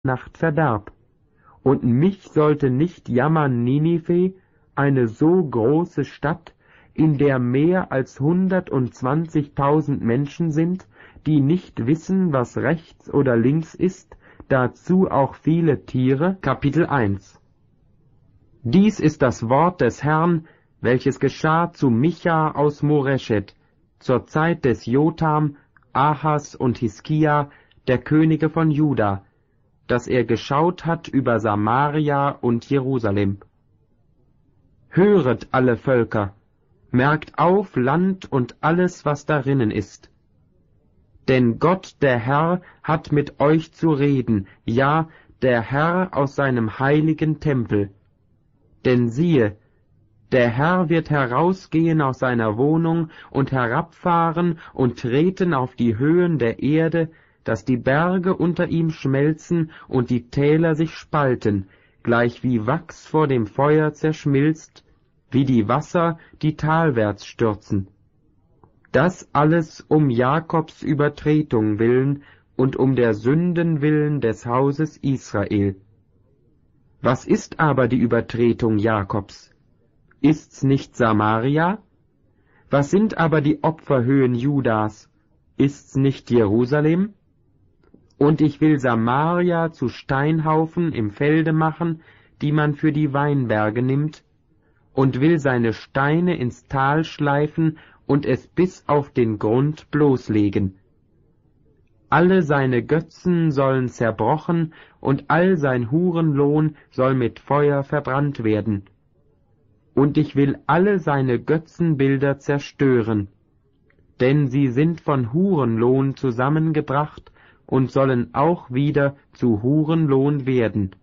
Nacht Verderb. Und mich sollte nicht jammern Ninive, eine so große Stadt, in der mehr als 120.000 Menschen sind, die nicht wissen, was rechts oder links ist, dazu auch viele Tiere. Kapitel 1. Dies ist das Wort des Herrn, welches geschah zu Micha aus Moreschet, zur Zeit des Jotham, Ahas und Hiskia, der Könige von Juda, dass er geschaut hat über Samaria und Jerusalem. Höret alle Völker, merkt auf Land und alles, was darinnen ist. Denn Gott, der Herr, hat mit euch zu reden, ja, der Herr aus seinem heiligen Tempel. Denn siehe, der Herr wird herausgehen aus seiner Wohnung und herabfahren und treten auf die Höhen der Erde, dass die Berge unter ihm schmelzen und die Täler sich spalten, gleichwie Wachs vor dem Feuer zerschmilzt, wie die Wasser, die talwärts stürzen. Das alles um Jakobs Übertretung willen und um der Sünden willen des Hauses Israel. Was ist aber die Übertretung Jakobs? Ist's nicht Samaria? Was sind aber die Opferhöhen Judas? Ist's nicht Jerusalem? Und ich will Samaria zu Steinhaufen im Felde machen, die man für die Weinberge nimmt, und will seine Steine ins Tal schleifen und es bis auf den Grund bloßlegen. Alle seine Götzen sollen zerbrochen, und all sein Hurenlohn soll mit Feuer verbrannt werden. Und ich will alle seine Götzenbilder zerstören, denn sie sind von Hurenlohn zusammengebracht und sollen auch wieder zu Hurenlohn werden.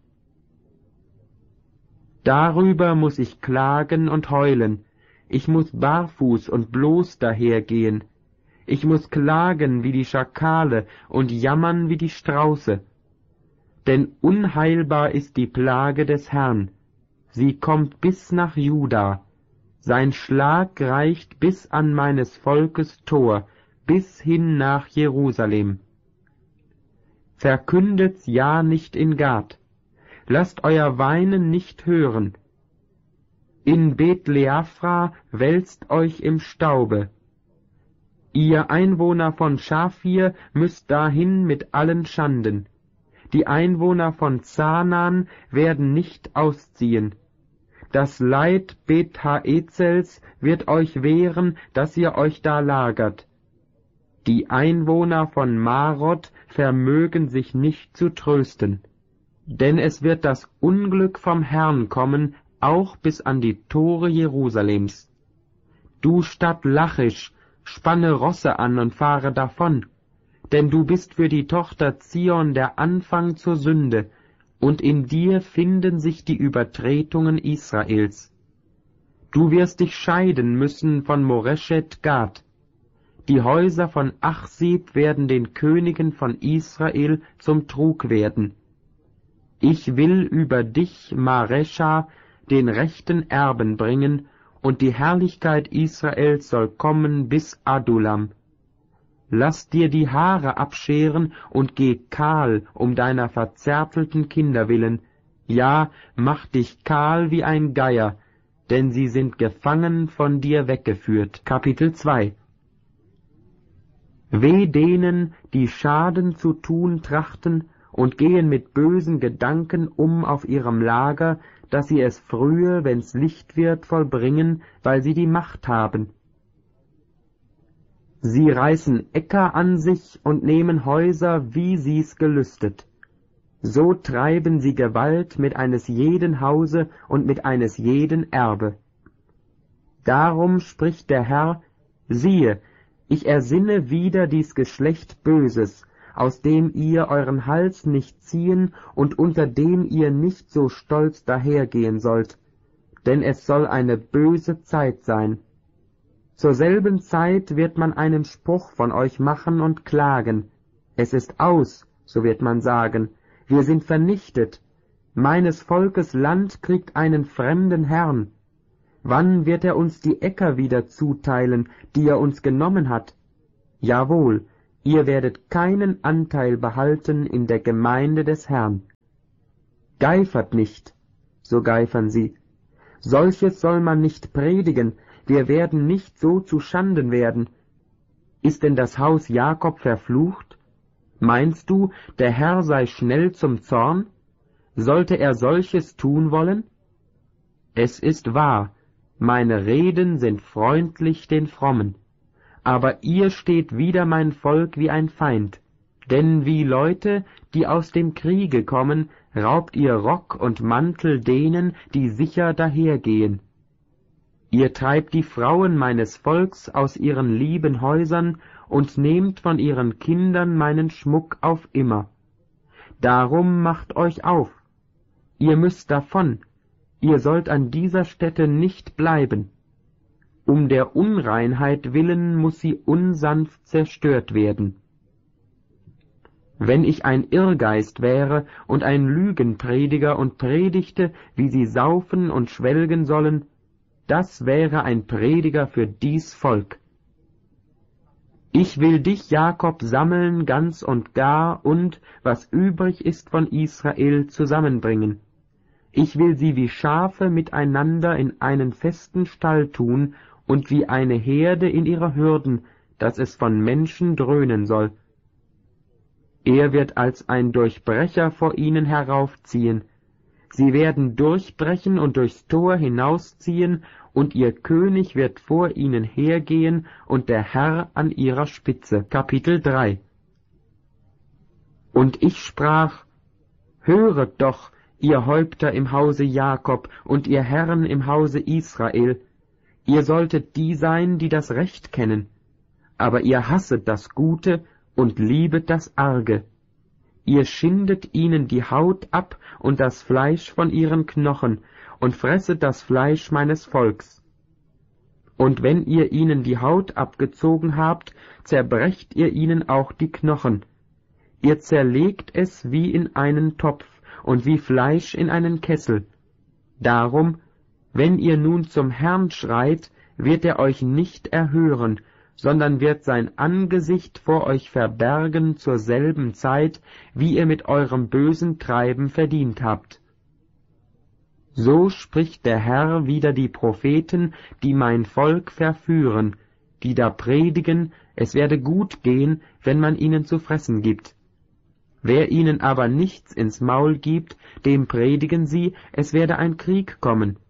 Darüber muß ich klagen und heulen, ich muß barfuß und bloß dahergehen, ich muß klagen wie die Schakale und jammern wie die Strauße. Denn unheilbar ist die Plage des Herrn, sie kommt bis nach Juda, sein Schlag reicht bis an meines Volkes Tor, bis hin nach Jerusalem. Verkündet's ja nicht in Gad, lasst euer Weinen nicht hören. In Beth-Leafra wälzt euch im Staube. Ihr Einwohner von Schafir müsst dahin mit allen Schanden. Die Einwohner von Zaanan werden nicht ausziehen. Das Leid Beth-Haezels wird euch wehren, dass ihr euch da lagert. Die Einwohner von Marot vermögen sich nicht zu trösten. Denn es wird das Unglück vom Herrn kommen, auch bis an die Tore Jerusalems. Du Stadt Lachisch, spanne Rosse an und fahre davon, denn du bist für die Tochter Zion der Anfang zur Sünde, und in dir finden sich die Übertretungen Israels. Du wirst dich scheiden müssen von Moreschet Gad. Die Häuser von Achsib werden den Königen von Israel zum Trug werden. Ich will über dich, Maresha, den rechten Erben bringen, und die Herrlichkeit Israels soll kommen bis Adulam. Lass dir die Haare abscheren und geh kahl um deiner verzärtelten Kinder willen, ja, mach dich kahl wie ein Geier, denn sie sind gefangen von dir weggeführt. Kapitel 2. Weh denen, die Schaden zu tun trachten und gehen mit bösen Gedanken um auf ihrem Lager, dass sie es frühe, wenn's Licht wird, vollbringen, weil sie die Macht haben. Sie reißen Äcker an sich und nehmen Häuser, wie sie's gelüstet. So treiben sie Gewalt mit eines jeden Hause und mit eines jeden Erbe. Darum spricht der Herr, siehe, ich ersinne wieder dies Geschlecht Böses, aus dem ihr euren Hals nicht ziehen und unter dem ihr nicht so stolz dahergehen sollt, denn es soll eine böse Zeit sein. Zur selben Zeit wird man einen Spruch von euch machen und klagen. Es ist aus, so wird man sagen, wir sind vernichtet. Meines Volkes Land kriegt einen fremden Herrn. Wann wird er uns die Äcker wieder zuteilen, die er uns genommen hat? Jawohl, Ihr werdet keinen Anteil behalten in der Gemeinde des Herrn. Geifert nicht, so geifern sie. Solches soll man nicht predigen, wir werden nicht so zu Schanden werden. Ist denn das Haus Jakob verflucht? Meinst du, der Herr sei schnell zum Zorn? Sollte er solches tun wollen? Es ist wahr, meine Reden sind freundlich den Frommen. Aber ihr steht wider mein Volk wie ein Feind, denn wie Leute, die aus dem Kriege kommen, raubt ihr Rock und Mantel denen, die sicher dahergehen. Ihr treibt die Frauen meines Volks aus ihren lieben Häusern und nehmt von ihren Kindern meinen Schmuck auf immer. Darum macht euch auf, ihr müsst davon, ihr sollt an dieser Stätte nicht bleiben. Um der Unreinheit willen muß sie unsanft zerstört werden. Wenn ich ein Irrgeist wäre und ein Lügenprediger und predigte, wie sie saufen und schwelgen sollen, das wäre ein Prediger für dies Volk. Ich will dich, Jakob, sammeln ganz und gar und, was übrig ist von Israel, zusammenbringen. Ich will sie wie Schafe miteinander in einen festen Stall tun und wie eine Herde in ihre Hürden, dass es von Menschen dröhnen soll. Er wird als ein Durchbrecher vor ihnen heraufziehen. Sie werden durchbrechen und durchs Tor hinausziehen, und ihr König wird vor ihnen hergehen und der Herr an ihrer Spitze. Kapitel 3. Und ich sprach, höret doch, ihr Häupter im Hause Jakob und ihr Herren im Hause Israel, ihr solltet die sein, die das Recht kennen, aber ihr hasset das Gute und liebet das Arge. Ihr schindet ihnen die Haut ab und das Fleisch von ihren Knochen und fresset das Fleisch meines Volks. Und wenn ihr ihnen die Haut abgezogen habt, zerbrecht ihr ihnen auch die Knochen. Ihr zerlegt es wie in einen Topf und wie Fleisch in einen Kessel. Darum, wenn ihr nun zum Herrn schreit, wird er euch nicht erhören, sondern wird sein Angesicht vor euch verbergen zur selben Zeit, wie ihr mit eurem bösen Treiben verdient habt. So spricht der Herr wider die Propheten, die mein Volk verführen, die da predigen, es werde gut gehen, wenn man ihnen zu fressen gibt. Wer ihnen aber nichts ins Maul gibt, dem predigen sie, es werde ein Krieg kommen.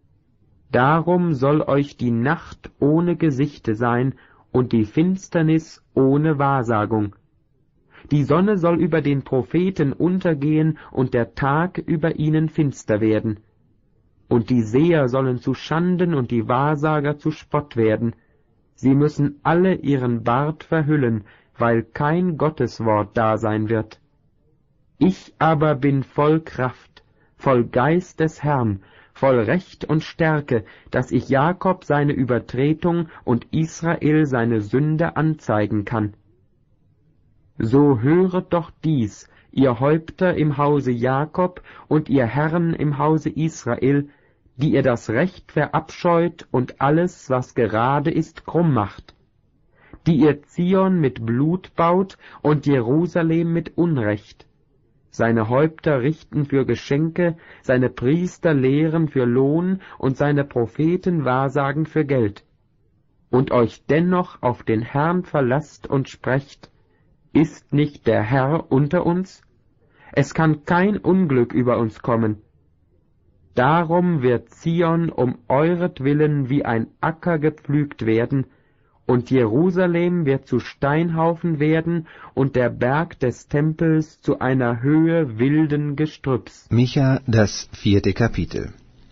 Darum soll euch die Nacht ohne Gesichte sein und die Finsternis ohne Wahrsagung. Die Sonne soll über den Propheten untergehen und der Tag über ihnen finster werden. Und die Seher sollen zu Schanden und die Wahrsager zu Spott werden. Sie müssen alle ihren Bart verhüllen, weil kein Gotteswort da sein wird. Ich aber bin voll Kraft, voll Geist des Herrn, voll Recht und Stärke, dass ich Jakob seine Übertretung und Israel seine Sünde anzeigen kann. So höret doch dies, ihr Häupter im Hause Jakob und ihr Herren im Hause Israel, die ihr das Recht verabscheut und alles, was gerade ist, krumm macht, die ihr Zion mit Blut baut und Jerusalem mit Unrecht. Seine Häupter richten für Geschenke, seine Priester lehren für Lohn und seine Propheten wahrsagen für Geld. Und euch dennoch auf den Herrn verlasst und sprecht, ist nicht der Herr unter uns? Es kann kein Unglück über uns kommen. Darum wird Zion um euretwillen wie ein Acker gepflügt werden, und Jerusalem wird zu Steinhaufen werden und der Berg des Tempels zu einer Höhe wilden Gestrüpps. Micha, das 4. Kapitel.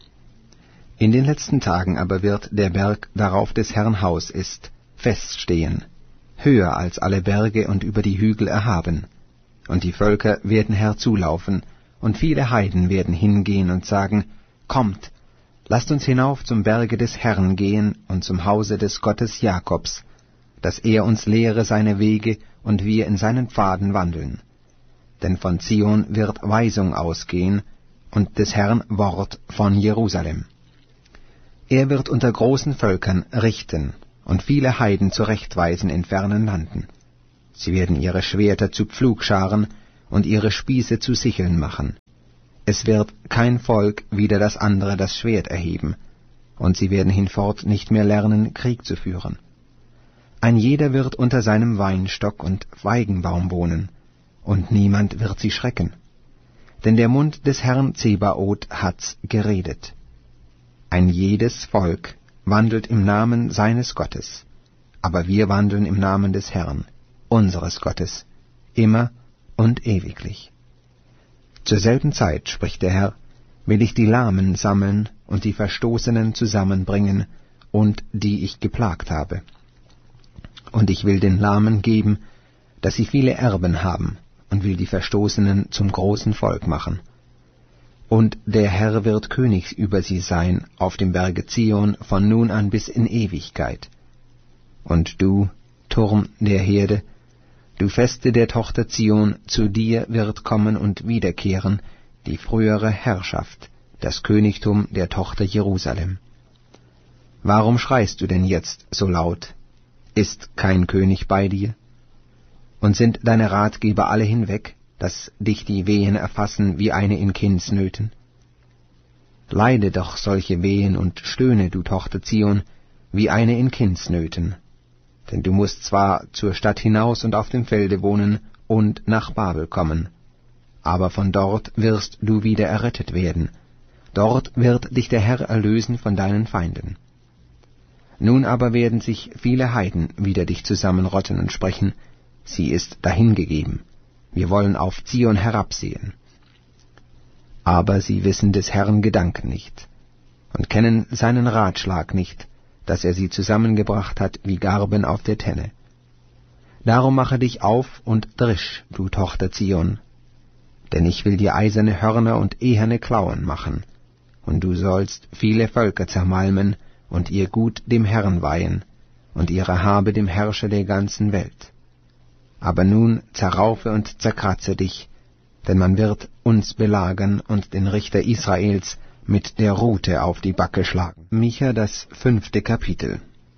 In den letzten Tagen aber wird der Berg, darauf des Herrn Haus ist, feststehen, höher als alle Berge und über die Hügel erhaben. Und die Völker werden herzulaufen, und viele Heiden werden hingehen und sagen, kommt, lasst uns hinauf zum Berge des Herrn gehen und zum Hause des Gottes Jakobs, dass er uns lehre seine Wege und wir in seinen Pfaden wandeln. Denn von Zion wird Weisung ausgehen und des Herrn Wort von Jerusalem. Er wird unter großen Völkern richten und viele Heiden zurechtweisen in fernen Landen. Sie werden ihre Schwerter zu Pflugscharen und ihre Spieße zu Sicheln machen. Es wird kein Volk wider das andere das Schwert erheben, und sie werden hinfort nicht mehr lernen, Krieg zu führen. Ein jeder wird unter seinem Weinstock und Weigenbaum wohnen, und niemand wird sie schrecken. Denn der Mund des Herrn Zebaoth hat's geredet. Ein jedes Volk wandelt im Namen seines Gottes, aber wir wandeln im Namen des Herrn, unseres Gottes, immer und ewiglich. Zur selben Zeit, spricht der Herr, will ich die Lahmen sammeln und die Verstoßenen zusammenbringen und die ich geplagt habe. Und ich will den Lahmen geben, dass sie viele Erben haben, und will die Verstoßenen zum großen Volk machen. Und der Herr wird König über sie sein auf dem Berge Zion von nun an bis in Ewigkeit. Und du, Turm der Herde, du Feste der Tochter Zion, zu dir wird kommen und wiederkehren die frühere Herrschaft, das Königtum der Tochter Jerusalem. Warum schreist du denn jetzt so laut? Ist kein König bei dir? Und sind deine Ratgeber alle hinweg, dass dich die Wehen erfassen wie eine in Kindsnöten? Leide doch solche Wehen und stöhne, du Tochter Zion, wie eine in Kindsnöten. Denn du musst zwar zur Stadt hinaus und auf dem Felde wohnen und nach Babel kommen, aber von dort wirst du wieder errettet werden. Dort wird dich der Herr erlösen von deinen Feinden. Nun aber werden sich viele Heiden wider dich zusammenrotten und sprechen, sie ist dahingegeben, wir wollen auf Zion herabsehen. Aber sie wissen des Herrn Gedanken nicht und kennen seinen Ratschlag nicht, dass er sie zusammengebracht hat wie Garben auf der Tenne. Darum mache dich auf und drisch, du Tochter Zion, denn ich will dir eiserne Hörner und eherne Klauen machen, und du sollst viele Völker zermalmen und ihr Gut dem Herrn weihen und ihre Habe dem Herrscher der ganzen Welt. Aber nun zerraufe und zerkratze dich, denn man wird uns belagern und den Richter Israels mit der Rute auf die Backe schlagen. Micha, das 5. Kapitel.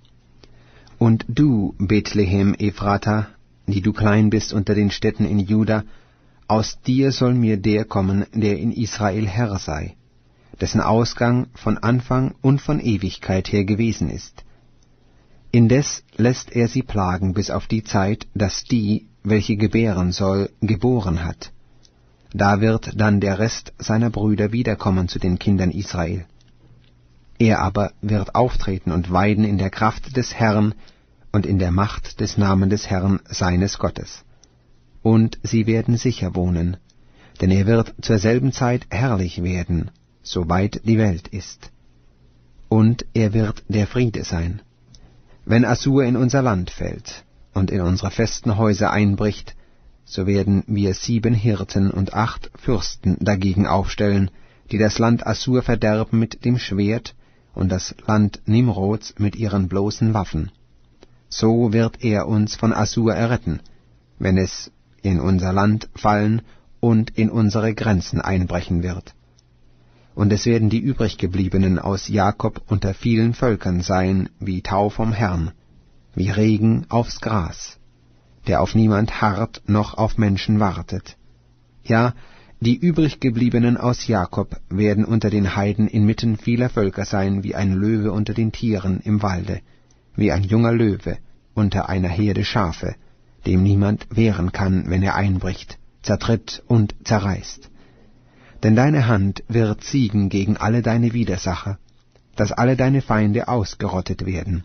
Und du, Bethlehem Ephrata, die du klein bist unter den Städten in Juda, aus dir soll mir der kommen, der in Israel Herr sei, dessen Ausgang von Anfang und von Ewigkeit her gewesen ist. Indes lässt er sie plagen bis auf die Zeit, dass die, welche gebären soll, geboren hat. Da wird dann der Rest seiner Brüder wiederkommen zu den Kindern Israel. Er aber wird auftreten und weiden in der Kraft des Herrn und in der Macht des Namens des Herrn seines Gottes. Und sie werden sicher wohnen, denn er wird zur selben Zeit herrlich werden, soweit die Welt ist. Und er wird der Friede sein. Wenn Assur in unser Land fällt und in unsere festen Häuser einbricht, so werden wir 7 Hirten und 8 Fürsten dagegen aufstellen, die das Land Assur verderben mit dem Schwert und das Land Nimrods mit ihren bloßen Waffen. So wird er uns von Assur erretten, wenn es in unser Land fallen und in unsere Grenzen einbrechen wird. Und es werden die übriggebliebenen aus Jakob unter vielen Völkern sein, wie Tau vom Herrn, wie Regen aufs Gras, der auf niemand harrt noch auf Menschen wartet. Ja, die übriggebliebenen aus Jakob werden unter den Heiden inmitten vieler Völker sein, wie ein Löwe unter den Tieren im Walde, wie ein junger Löwe unter einer Herde Schafe, dem niemand wehren kann, wenn er einbricht, zertritt und zerreißt. Denn deine Hand wird siegen gegen alle deine Widersacher, dass alle deine Feinde ausgerottet werden.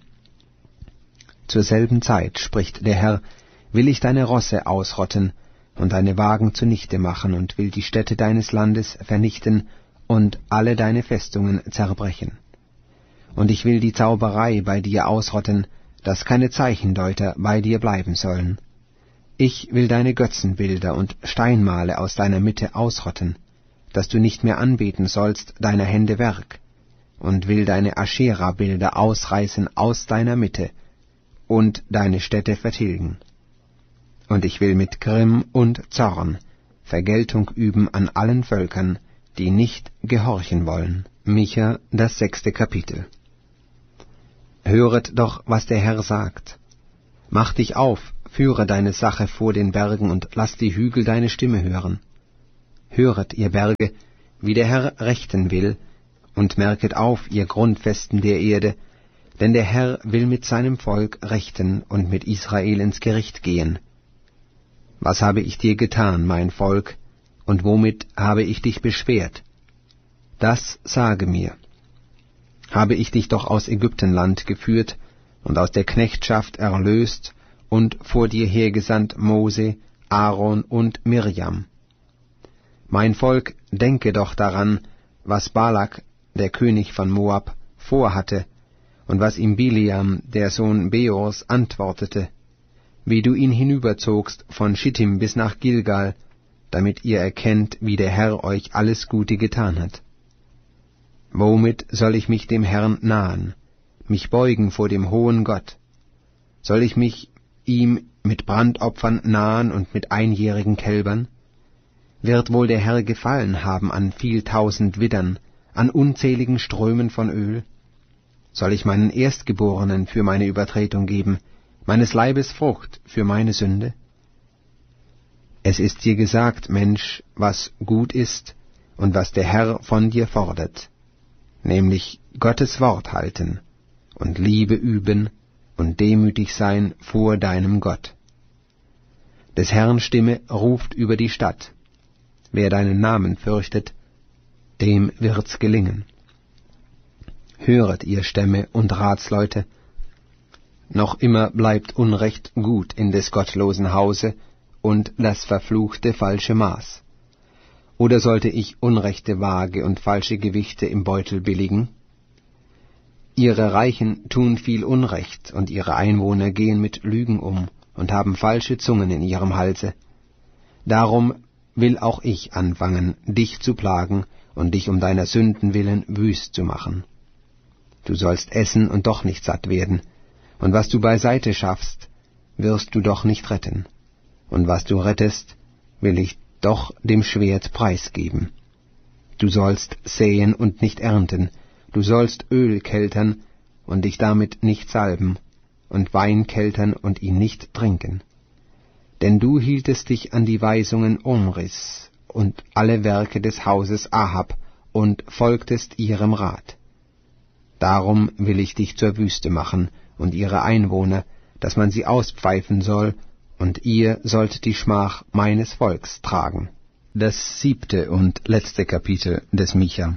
Zur selben Zeit, spricht der Herr, will ich deine Rosse ausrotten und deine Wagen zunichte machen und will die Städte deines Landes vernichten und alle deine Festungen zerbrechen. Und ich will die Zauberei bei dir ausrotten, dass keine Zeichendeuter bei dir bleiben sollen. Ich will deine Götzenbilder und Steinmale aus deiner Mitte ausrotten, dass du nicht mehr anbeten sollst deiner Hände Werk, und will deine Aschera-Bilder ausreißen aus deiner Mitte und deine Städte vertilgen. Und ich will mit Grimm und Zorn Vergeltung üben an allen Völkern, die nicht gehorchen wollen. Micha, das 6. Kapitel. Höret doch, was der Herr sagt. Mach dich auf, führe deine Sache vor den Bergen und lass die Hügel deine Stimme hören. Höret, ihr Berge, wie der Herr rechten will, und merket auf, ihr Grundfesten der Erde, denn der Herr will mit seinem Volk rechten und mit Israel ins Gericht gehen. Was habe ich dir getan, mein Volk, und womit habe ich dich beschwert? Das sage mir. Habe ich dich doch aus Ägyptenland geführt und aus der Knechtschaft erlöst und vor dir hergesandt Mose, Aaron und Mirjam. Mein Volk, denke doch daran, was Balak, der König von Moab, vorhatte, und was ihm Bileam, der Sohn Beors, antwortete, wie du ihn hinüberzogst von Schittim bis nach Gilgal, damit ihr erkennt, wie der Herr euch alles Gute getan hat. Womit soll ich mich dem Herrn nahen, mich beugen vor dem hohen Gott? Soll ich mich ihm mit Brandopfern nahen und mit einjährigen Kälbern? Wird wohl der Herr gefallen haben an viel tausend Widdern, an unzähligen Strömen von Öl? Soll ich meinen Erstgeborenen für meine Übertretung geben, meines Leibes Frucht für meine Sünde? Es ist dir gesagt, Mensch, was gut ist und was der Herr von dir fordert, nämlich Gottes Wort halten und Liebe üben und demütig sein vor deinem Gott. Des Herrn Stimme ruft über die Stadt. Wer deinen Namen fürchtet, dem wird's gelingen. Höret, ihr Stämme und Ratsleute, noch immer bleibt Unrecht gut in des gottlosen Hause und das verfluchte falsche Maß. Oder sollte ich unrechte Waage und falsche Gewichte im Beutel billigen? Ihre Reichen tun viel Unrecht, und ihre Einwohner gehen mit Lügen um und haben falsche Zungen in ihrem Halse. Darum will auch ich anfangen, dich zu plagen und dich um deiner Sünden willen wüst zu machen. Du sollst essen und doch nicht satt werden, und was du beiseite schaffst, wirst du doch nicht retten, und was du rettest, will ich doch dem Schwert preisgeben. Du sollst säen und nicht ernten, du sollst Öl keltern und dich damit nicht salben, und Wein keltern und ihn nicht trinken. Denn du hieltest dich an die Weisungen Omris und alle Werke des Hauses Ahab und folgtest ihrem Rat. Darum will ich dich zur Wüste machen und ihre Einwohner, dass man sie auspfeifen soll, und ihr sollt die Schmach meines Volks tragen. Das 7. und letzte Kapitel des Micha.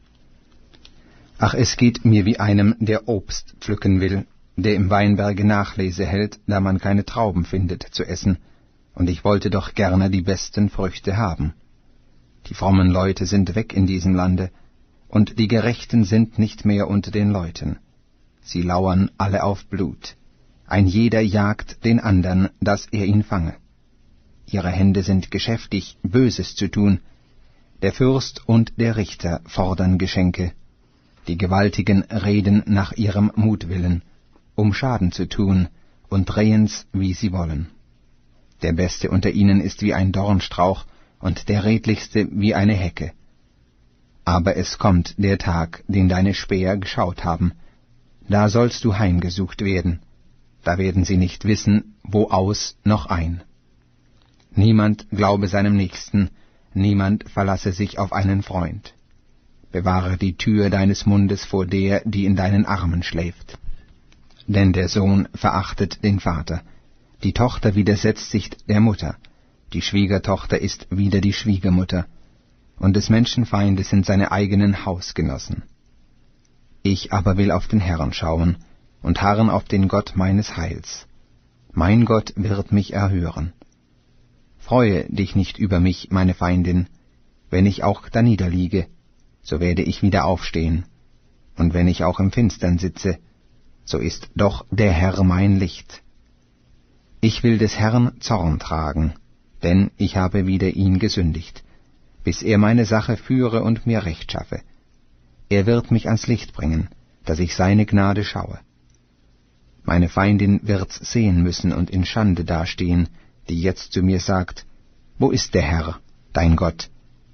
Ach, es geht mir wie einem, der Obst pflücken will, der im Weinberge Nachlese hält, da man keine Trauben findet zu essen, und ich wollte doch gerne die besten Früchte haben. Die frommen Leute sind weg in diesem Lande, und die Gerechten sind nicht mehr unter den Leuten. Sie lauern alle auf Blut. Ein jeder jagt den andern, dass er ihn fange. Ihre Hände sind geschäftig, Böses zu tun. Der Fürst und der Richter fordern Geschenke. Die Gewaltigen reden nach ihrem Mutwillen, um Schaden zu tun, und drehen's, wie sie wollen. Der Beste unter ihnen ist wie ein Dornstrauch, und der Redlichste wie eine Hecke. Aber es kommt der Tag, den deine Späher geschaut haben. Da sollst du heimgesucht werden. Da werden sie nicht wissen, wo aus noch ein. Niemand glaube seinem Nächsten, niemand verlasse sich auf einen Freund. Bewahre die Tür deines Mundes vor der, die in deinen Armen schläft. Denn der Sohn verachtet den Vater, die Tochter widersetzt sich der Mutter, die Schwiegertochter ist wider die Schwiegermutter, und des Menschenfeinde sind seine eigenen Hausgenossen. Ich aber will auf den Herrn schauen und harren auf den Gott meines Heils. Mein Gott wird mich erhören. Freue dich nicht über mich, meine Feindin, wenn ich auch daniederliege, so werde ich wieder aufstehen, und wenn ich auch im Finstern sitze, so ist doch der Herr mein Licht. Ich will des Herrn Zorn tragen, denn ich habe wider ihn gesündigt, bis er meine Sache führe und mir Recht schaffe. Er wird mich ans Licht bringen, dass ich seine Gnade schaue. Meine Feindin wird's sehen müssen und in Schande dastehen, die jetzt zu mir sagt, wo ist der Herr, dein Gott?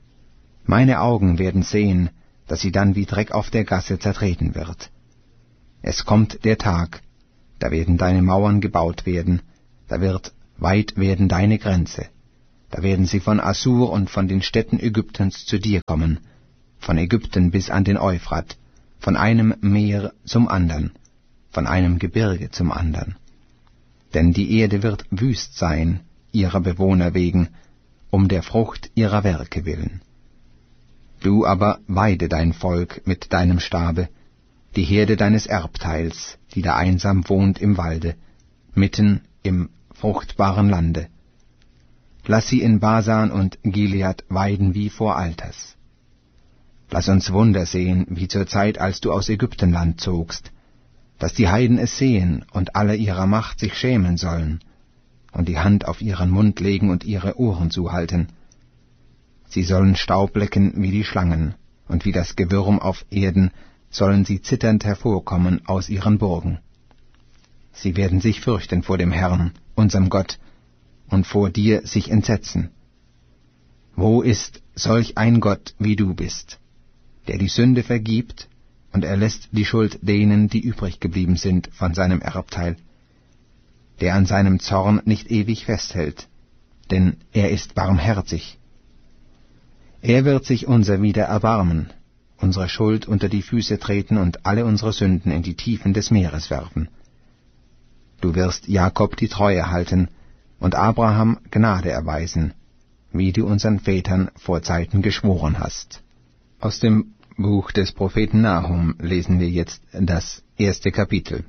Meine Augen werden sehen, dass sie dann wie Dreck auf der Gasse zertreten wird. Es kommt der Tag, Da werden deine Mauern gebaut werden, da wird weit werden deine Grenze. Da werden sie von Assur und von den Städten Ägyptens zu dir kommen, von Ägypten bis an den Euphrat, von einem Meer zum andern, von einem Gebirge zum andern. Denn die Erde wird wüst sein, ihrer Bewohner wegen, um der Frucht ihrer Werke willen. Du aber weide dein Volk mit deinem Stabe, die Herde deines Erbteils, die da einsam wohnt im Walde, mitten im fruchtbaren Lande. Lass sie in Basan und Gilead weiden wie vor Alters. Lass uns Wunder sehen, wie zur Zeit, als du aus Ägyptenland zogst, dass die Heiden es sehen und alle ihrer Macht sich schämen sollen und die Hand auf ihren Mund legen und ihre Ohren zuhalten. Sie sollen Staub lecken wie die Schlangen, und wie das Gewürm auf Erden sollen sie zitternd hervorkommen aus ihren Burgen. Sie werden sich fürchten vor dem Herrn, unserem Gott, und vor dir sich entsetzen. Wo ist solch ein Gott, wie du bist, der die Sünde vergibt, und erlässt die Schuld denen, die übrig geblieben sind von seinem Erbteil, der an seinem Zorn nicht ewig festhält, denn er ist barmherzig. Er wird sich unser wieder erbarmen, unsere Schuld unter die Füße treten und alle unsere Sünden in die Tiefen des Meeres werfen. Du wirst Jakob die Treue halten und Abraham Gnade erweisen, wie du unseren Vätern vor Zeiten geschworen hast. Aus dem Buch des Propheten Nahum lesen wir jetzt das 1. Kapitel.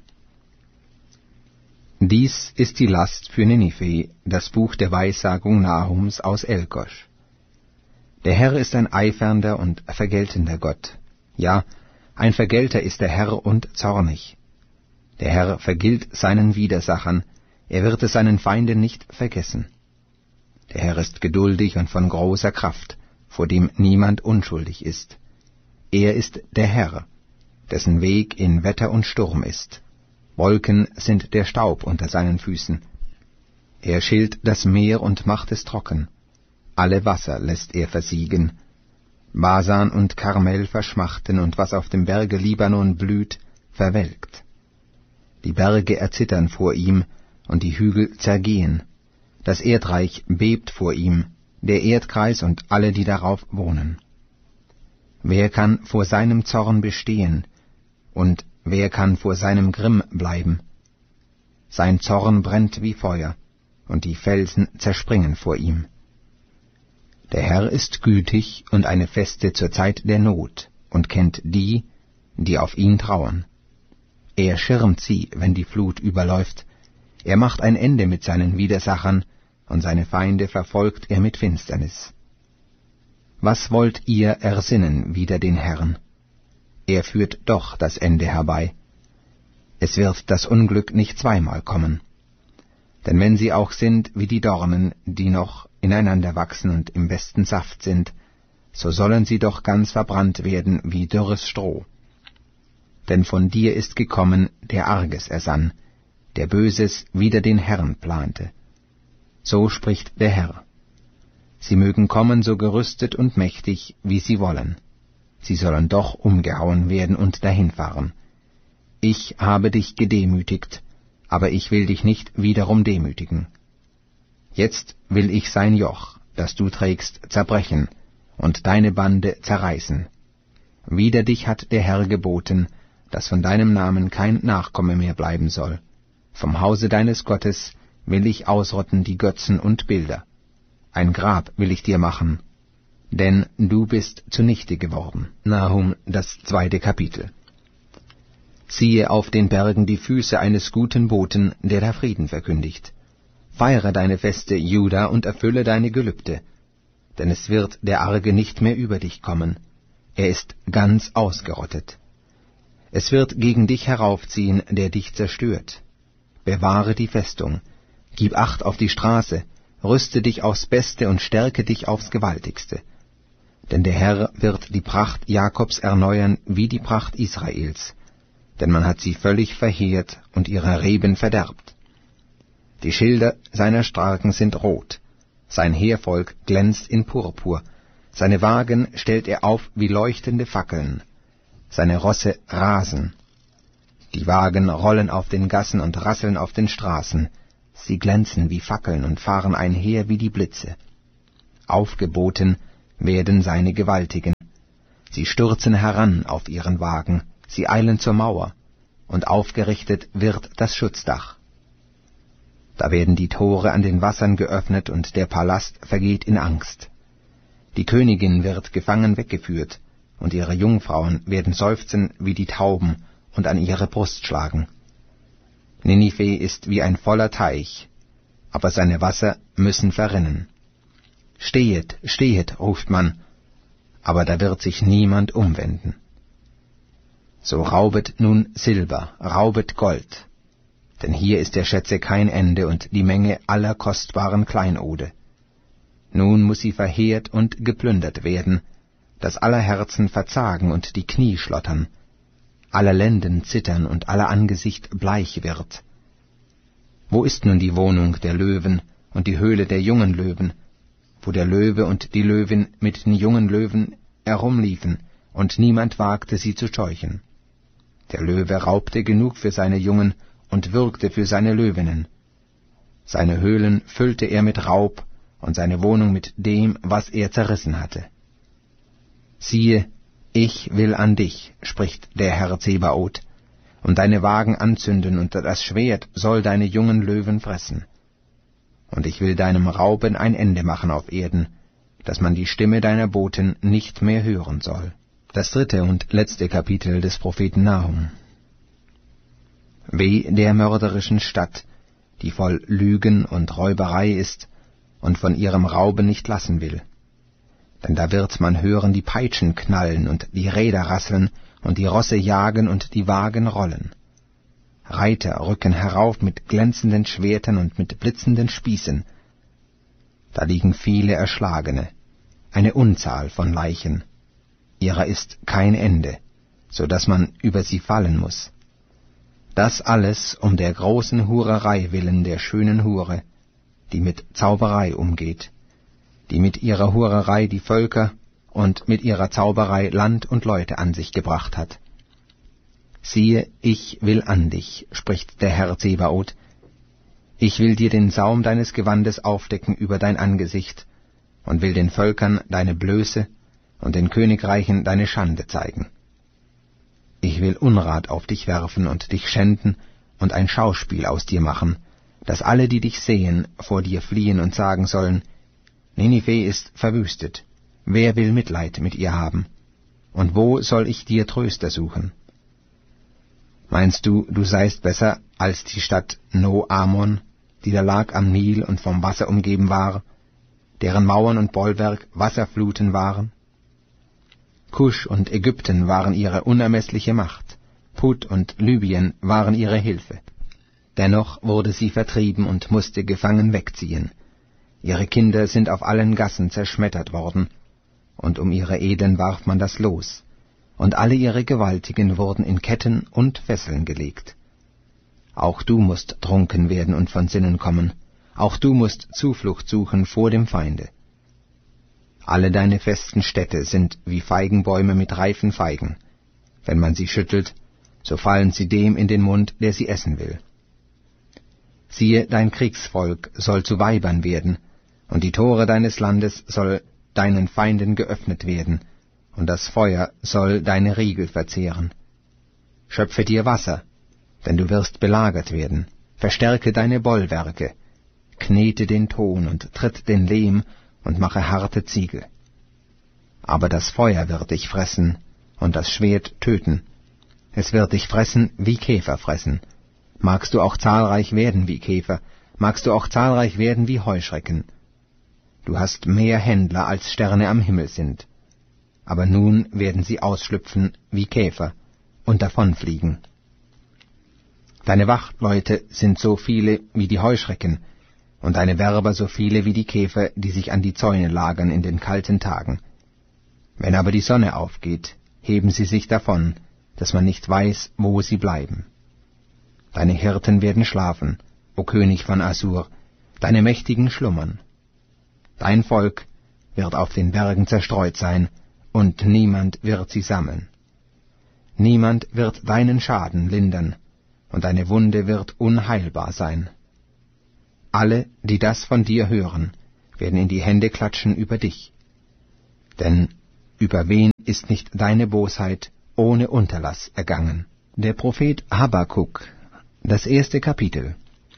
Dies ist die Last für Ninive, das Buch der Weissagung Nahums aus Elkosch. Der Herr ist ein eifernder und vergeltender Gott. Ja, ein Vergelter ist der Herr und zornig. Der Herr vergilt seinen Widersachern, er wird es seinen Feinden nicht vergessen. Der Herr ist geduldig und von großer Kraft, vor dem niemand unschuldig ist. Er ist der Herr, dessen Weg in Wetter und Sturm ist. Wolken sind der Staub unter seinen Füßen. Er schillt das Meer und macht es trocken. Alle Wasser lässt er versiegen. Basan und Karmel verschmachten, und was auf dem Berge Libanon blüht, verwelkt. Die Berge erzittern vor ihm, und die Hügel zergehen. Das Erdreich bebt vor ihm, der Erdkreis und alle, die darauf wohnen. Wer kann vor seinem Zorn bestehen, und wer kann vor seinem Grimm bleiben? Sein Zorn brennt wie Feuer, und die Felsen zerspringen vor ihm. Der Herr ist gütig und eine Feste zur Zeit der Not und kennt die, die auf ihn trauern. Er schirmt sie, wenn die Flut überläuft. Er macht ein Ende mit seinen Widersachern, und seine Feinde verfolgt er mit Finsternis. Was wollt ihr ersinnen wider den Herrn? Er führt doch das Ende herbei. Es wird das Unglück nicht zweimal kommen. Denn wenn sie auch sind wie die Dornen, die noch ineinander wachsen und im besten Saft sind, so sollen sie doch ganz verbrannt werden wie dürres Stroh. Denn von dir ist gekommen, der Arges ersann, der Böses wider den Herrn plante. So spricht der Herr. Sie mögen kommen so gerüstet und mächtig, wie sie wollen. Sie sollen doch umgehauen werden und dahinfahren. Ich habe dich gedemütigt, aber ich will dich nicht wiederum demütigen. Jetzt will ich sein Joch, das du trägst, zerbrechen und deine Bande zerreißen. Wider dich hat der Herr geboten, dass von deinem Namen kein Nachkomme mehr bleiben soll. Vom Hause deines Gottes will ich ausrotten die Götzen und Bilder. Ein Grab will ich dir machen, denn du bist zunichte geworden. Nahum, das 2. Kapitel. Ziehe auf den Bergen die Füße eines guten Boten, der da Frieden verkündigt. Feiere deine Feste, Juda, und erfülle deine Gelübde, denn es wird der Arge nicht mehr über dich kommen. Er ist ganz ausgerottet. Es wird gegen dich heraufziehen, der dich zerstört. Bewahre die Festung, gib Acht auf die Straße, rüste dich aufs Beste und stärke dich aufs Gewaltigste. Denn der Herr wird die Pracht Jakobs erneuern wie die Pracht Israels, denn man hat sie völlig verheert und ihre Reben verderbt. Die Schilde seiner Starken sind rot, sein Heervolk glänzt in Purpur, seine Wagen stellt er auf wie leuchtende Fackeln, seine Rosse rasen. Die Wagen rollen auf den Gassen und rasseln auf den Straßen. Sie glänzen wie Fackeln und fahren einher wie die Blitze. Aufgeboten werden seine Gewaltigen. Sie stürzen heran auf ihren Wagen, sie eilen zur Mauer, und aufgerichtet wird das Schutzdach. Da werden die Tore an den Wassern geöffnet, und der Palast vergeht in Angst. Die Königin wird gefangen weggeführt, und ihre Jungfrauen werden seufzen wie die Tauben und an ihre Brust schlagen. Ninive ist wie ein voller Teich, aber seine Wasser müssen verrinnen. Stehet, stehet, ruft man, aber da wird sich niemand umwenden. So raubet nun Silber, raubet Gold, denn hier ist der Schätze kein Ende und die Menge aller kostbaren Kleinode. Nun muß sie verheert und geplündert werden, dass aller Herzen verzagen und die Knie schlottern, aller Lenden zittern und aller Angesicht bleich wird. Wo ist nun die Wohnung der Löwen und die Höhle der jungen Löwen, wo der Löwe und die Löwin mit den jungen Löwen herumliefen, und niemand wagte sie zu scheuchen? Der Löwe raubte genug für seine Jungen und würgte für seine Löwinnen. Seine Höhlen füllte er mit Raub und seine Wohnung mit dem, was er zerrissen hatte. Siehe, ich will an dich, spricht der Herr Zebaoth, und deine Wagen anzünden, und das Schwert soll deine jungen Löwen fressen. Und ich will deinem Rauben ein Ende machen auf Erden, dass man die Stimme deiner Boten nicht mehr hören soll. Das 3. und letzte Kapitel des Propheten Nahum. Weh der mörderischen Stadt, die voll Lügen und Räuberei ist und von ihrem Rauben nicht lassen will. Denn da wird man hören die Peitschen knallen und die Räder rasseln und die Rosse jagen und die Wagen rollen. Reiter rücken herauf mit glänzenden Schwertern und mit blitzenden Spießen. Da liegen viele Erschlagene, eine Unzahl von Leichen. Ihrer ist kein Ende, so dass man über sie fallen muß. Das alles um der großen Hurerei willen der schönen Hure, die mit Zauberei umgeht, die mit ihrer Hurerei die Völker und mit ihrer Zauberei Land und Leute an sich gebracht hat. Siehe, ich will an dich, spricht der Herr Zebaoth. Ich will dir den Saum deines Gewandes aufdecken über dein Angesicht und will den Völkern deine Blöße und den Königreichen deine Schande zeigen. Ich will Unrat auf dich werfen und dich schänden und ein Schauspiel aus dir machen, dass alle, die dich sehen, vor dir fliehen und sagen sollen, Ninive ist verwüstet, wer will Mitleid mit ihr haben? Und wo soll ich dir Tröster suchen? Meinst du, du seist besser als die Stadt No-Amon, die da lag am Nil und vom Wasser umgeben war, deren Mauern und Bollwerk Wasserfluten waren? Kusch und Ägypten waren ihre unermessliche Macht, Put und Libyen waren ihre Hilfe. Dennoch wurde sie vertrieben und musste gefangen wegziehen. Ihre Kinder sind auf allen Gassen zerschmettert worden, und um ihre Edlen warf man das Los, und alle ihre Gewaltigen wurden in Ketten und Fesseln gelegt. Auch du musst trunken werden und von Sinnen kommen, auch du musst Zuflucht suchen vor dem Feinde. Alle deine festen Städte sind wie Feigenbäume mit reifen Feigen. Wenn man sie schüttelt, so fallen sie dem in den Mund, der sie essen will. Siehe, dein Kriegsvolk soll zu Weibern werden, und die Tore deines Landes soll deinen Feinden geöffnet werden, und das Feuer soll deine Riegel verzehren. Schöpfe dir Wasser, denn du wirst belagert werden. Verstärke deine Bollwerke, knete den Ton und tritt den Lehm und mache harte Ziegel. Aber das Feuer wird dich fressen und das Schwert töten. Es wird dich fressen wie Käfer fressen. Magst du auch zahlreich werden wie Käfer, magst du auch zahlreich werden wie Heuschrecken. Du hast mehr Händler, als Sterne am Himmel sind. Aber nun werden sie ausschlüpfen wie Käfer und davonfliegen. Deine Wachtleute sind so viele wie die Heuschrecken, und deine Werber so viele wie die Käfer, die sich an die Zäune lagern in den kalten Tagen. Wenn aber die Sonne aufgeht, heben sie sich davon, dass man nicht weiß, wo sie bleiben. Deine Hirten werden schlafen, o König von Assur, deine Mächtigen schlummern. Dein Volk wird auf den Bergen zerstreut sein, und niemand wird sie sammeln. Niemand wird deinen Schaden lindern, und deine Wunde wird unheilbar sein. Alle, die das von dir hören, werden in die Hände klatschen über dich. Denn über wen ist nicht deine Bosheit ohne Unterlass ergangen? Der Prophet Habakuk, das 1. Kapitel.